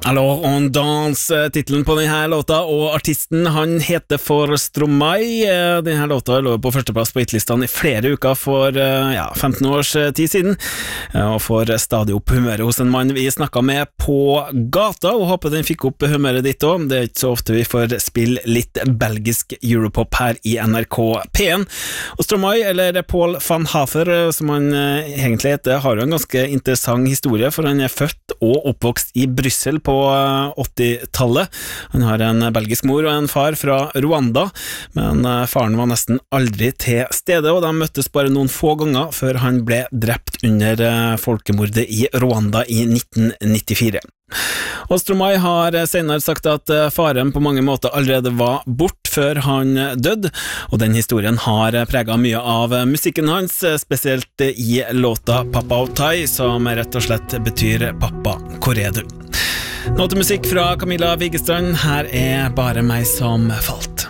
Alors on danse, titelen på denne låta, og artisten han heter for Stromae. Denne låta lå på førsteplass på hitlistene i flere uker for 15 års tid siden, og får stadig opp humøret hos en mann vi snakket med på gata, og håper den fikk opp humøret ditt også. Det er ikke så ofte vi får spille litt belgisk Europop her i NRK P1. Og Stromae, eller Paul van Hafer, som han egentlig heter, har jo en ganske interessant historie, for han er født og oppvokst i Brussel på 80-tallet. Han har en belgisk mor og en far fra Rwanda, men faren var nesten aldri til stede, og de møttes bare noen få ganger før han ble drept under folkemordet i Rwanda i 1994. Og Stromae har senere sagt at faren på mange måter allerede var bort før han døde, og den historien har preget mye av musikken hans, spesielt i låta Pappa Otai, som rett og slett betyr Pappa, hvor er du? Nå til musikk fra Camilla Vigestrand, her er Bare meg som falt.